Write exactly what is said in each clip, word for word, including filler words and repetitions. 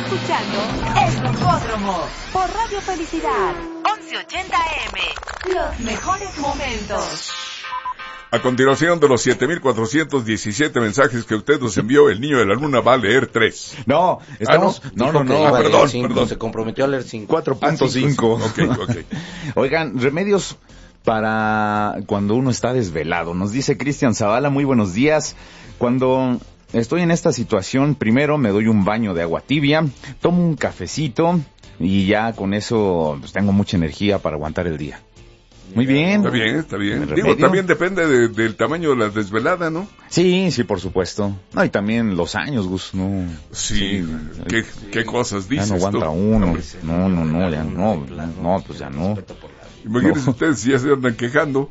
escuchando El Rocódromo por Radio Felicidad, once ochenta A M. Los mejores momentos. A continuación de los siete mil cuatrocientos diecisiete mensajes que usted nos envió, el niño de la luna va a leer tres. No, estamos... Ah, no, no, no, no ah, perdón, cinco, perdón. Se comprometió a leer cinco. cuatro punto cinco. Ok, ok. Oigan, remedios para cuando uno está desvelado. Nos dice Cristian Zavala, muy buenos días. Cuando estoy en esta situación, primero me doy un baño de agua tibia, tomo un cafecito y ya con eso pues, tengo mucha energía para aguantar el día. Muy bien. Está bien, está bien. ¿Me Digo, remedio? también depende de, del tamaño de la desvelada, ¿no? Sí, sí, por supuesto. No, y también los años, Gus, no. Sí, ¿qué, qué cosas Ya dices no aguanta tú? uno. No, no, no, ya no. No, pues ya no. Imagínense No. ustedes si ya se andan quejando.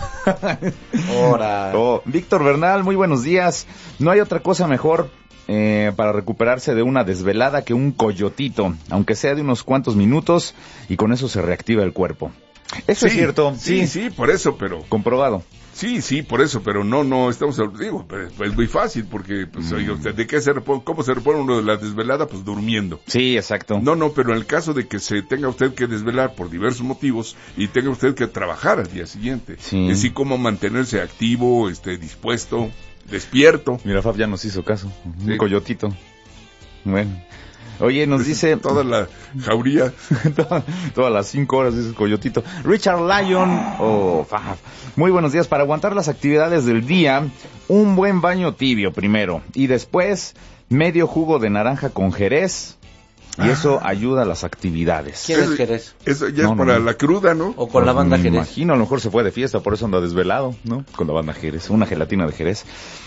Ahora. Oh, Víctor Bernal, muy buenos días. No hay otra cosa mejor eh, para recuperarse de una desvelada que un coyotito, aunque sea de unos cuantos minutos, y con eso se reactiva el cuerpo. Eso es Sí, cierto, Sí, sí, sí, por eso, pero... comprobado. Sí, sí, por eso, pero no, no, estamos, digo, pues, es muy fácil, porque, pues, oiga usted, ¿de qué se repone, cómo se repone uno de la desvelada? Pues durmiendo. Sí, exacto. No, no, pero en el caso de que se tenga usted que desvelar por diversos motivos y tenga usted que trabajar al día siguiente, Sí. es decir, cómo mantenerse activo, este, dispuesto, despierto. Mira, Fab ya nos hizo caso. Un Sí. coyotito. Bueno. Oye, nos dice... Toda la jauría. Todas las cinco horas, dice el coyotito. Richard Lyon, o oh, Fab. Muy buenos días. Para aguantar las actividades del día, un buen baño tibio primero. Y después, medio jugo de naranja con jerez. Y eso ayuda a las actividades. ¿Quién es Jerez? Eso ya No, es no, para no. la cruda, ¿no? O con la banda Me Jerez. imagino, a lo mejor se fue de fiesta, por eso anda desvelado, ¿no? Con la banda Jerez, una gelatina de Jerez.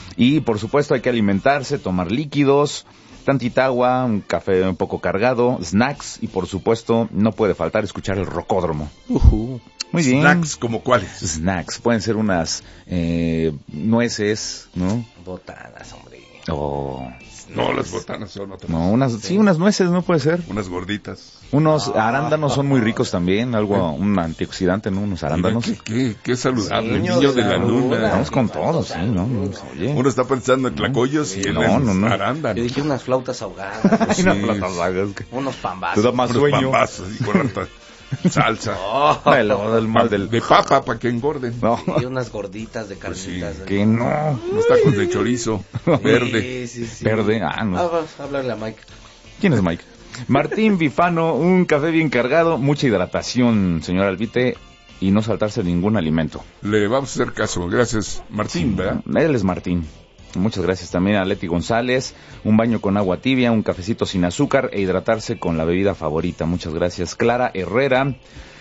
Y por supuesto hay que alimentarse, tomar líquidos, tantita agua, un café un poco cargado, snacks y por supuesto no puede faltar escuchar el Rocódromo. Uh-huh. Muy bien. Snacks, ¿como cuáles? Snacks, pueden ser unas eh, nueces, ¿no? Botanas, hombre. O... No, las botanas son otras. No, unas, sí, unas nueces, ¿no puede ser? Unas gorditas. Unos arándanos son muy ricos también, algo, un antioxidante, ¿no? Unos arándanos. Mira, qué, qué, qué saludable, Sí, niño de la luna. Vamos con todo, sí, ¿no? Oye. Uno está pensando en tlacoyos y en No, el no, no. arándanos. Yo dije unas flautas ahogadas, Ay, Sí. no, platas largas, que unos te da pambazos. más Unos sueño. pambazos y con harta salsa. Ay, luego del mal del... De papa para que engorden. No, Y unas gorditas de carnitas. sí, que no. Unos tacos de chorizo verde. Sí, sí, sí. Verde, ah, Ah, no. vas a hablarle a Mike. ¿Quién es Mike? Martín Bifano, un café bien cargado, mucha hidratación, señor Albite, y no saltarse ningún alimento. Le vamos a hacer caso. Gracias, Martín, ¿verdad? Él es Martín. Muchas gracias también a Leti González, un baño con agua tibia, un cafecito sin azúcar e hidratarse con la bebida favorita. Muchas gracias. Clara Herrera,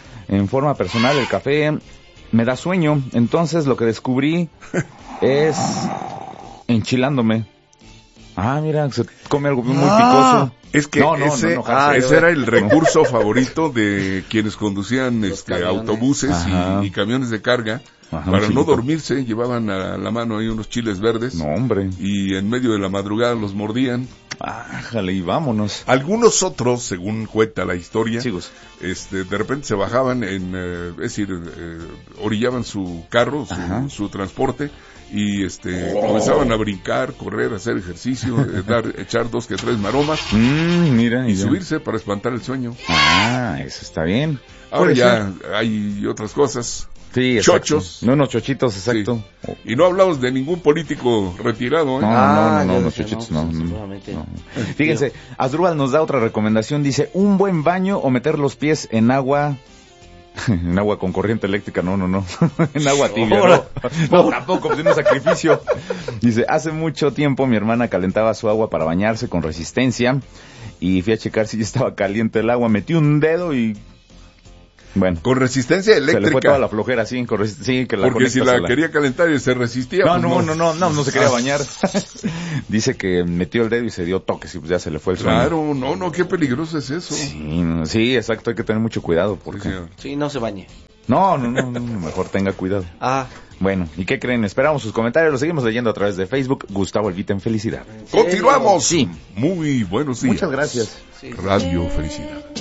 en forma personal el café me da sueño, entonces lo que descubrí es enchilándome. Ah, mira, se come algo muy picoso. Es que No, no, ese, no enojarse. ese era el recurso favorito de quienes conducían Los este, camiones. autobuses Ajá. y, y camiones de carga. Ajá, Para un no chiquito. dormirse, llevaban a la mano ahí unos chiles verdes. No, hombre. Y en medio de la madrugada los mordían. Ájale, y vámonos. Algunos otros, según cuenta la historia, Sí, Gus. este, de repente se bajaban en, eh, es decir, eh, orillaban su carro, Ajá. su, su transporte, y este, comenzaban a brincar, correr, hacer ejercicio, eh, dar, echar dos que tres maromas, Mm, mira. y ya. subirse para espantar el sueño. Ah, eso está bien. Ahora Puede ya hay otras cosas. Sí, exacto. Chochos. No, no, chochitos, exacto. Sí. Y no hablamos de ningún político retirado, ¿eh? No, Ah, no, no, ya no, no, decía, chochitos, no, no, no, seguramente. no. Fíjense, Asdrúbal nos da otra recomendación, dice, un buen baño o meter los pies en agua, en agua con corriente eléctrica, no, no, no, en agua tibia, no, no, tampoco, pues es un sacrificio. Dice, hace mucho tiempo mi hermana calentaba su agua para bañarse con resistencia y fui a checar si ya estaba caliente el agua, metí un dedo y... Bueno, Con resistencia se le fue eléctrica. toda la flojera, sí, con resi- sí que la Porque si conectas a la quería calentar y se resistía. No, pues no, no, no, no, no se quería Ah, bañar. Dice que metió el dedo y se dio toques y pues ya se le fue el sueño. Claro, no, no, qué peligroso es eso. Sí, no, sí, exacto, hay que tener mucho cuidado Sí, porque... señor. Sí, no se bañe. No, no, no, no, mejor tenga cuidado. Ah, Bueno, ¿y qué creen? Esperamos sus comentarios, los seguimos leyendo a través de Facebook. Gustavo Elvita en Felicidad. Continuamos. Sí. Muy buenos días. Muchas gracias. sí. Radio Felicidad.